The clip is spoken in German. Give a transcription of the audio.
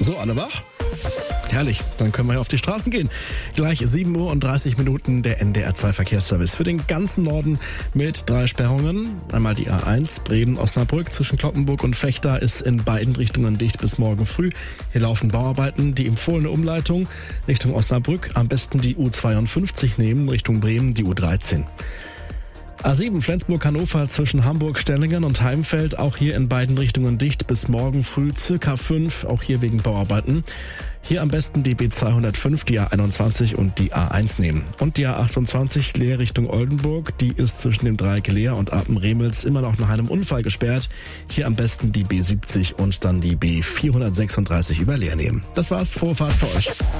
So, alle wach? Herrlich, dann können wir ja auf die Straßen gehen. Gleich 7:30 Uhr der NDR2 Verkehrsservice für den ganzen Norden mit 3 Sperrungen. Einmal die A1 Bremen-Osnabrück zwischen Cloppenburg und Vechta ist in beiden Richtungen dicht bis morgen früh. Hier laufen Bauarbeiten, die empfohlene Umleitung Richtung Osnabrück. Am besten die U52 nehmen, Richtung Bremen die U13. A7 Flensburg-Hannover zwischen Hamburg-Stellingen und Heimfeld, auch hier in beiden Richtungen dicht bis morgen früh, circa 5, auch hier wegen Bauarbeiten. Hier am besten die B205, die A21 und die A1 nehmen. Und die A28 Leer Richtung Oldenburg, die ist zwischen dem Dreieck Leer und Apen-Remels immer noch nach einem Unfall gesperrt. Hier am besten die B70 und dann die B436 über Leer nehmen. Das war's, frohe Fahrt für euch.